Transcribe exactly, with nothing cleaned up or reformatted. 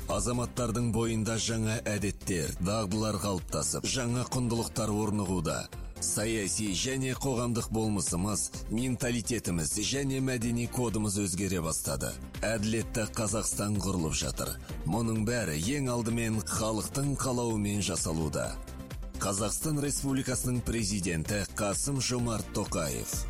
Азаматтардың бойында жаңа әдеттер, дағдылар қалыптасып, жаңа құндылықтар орнығуда. Саяси және қоғамдық болмысымыз, менталитетіміз және мәдени кодымыз өзгере бастады. Әділетті Қазақстан құрылып жатыр. Мұның бәрі ең алдымен халықтың қалауымен жасалуда. Қазақстан Республикасының президенті Қасым Жомарт Тоқаев.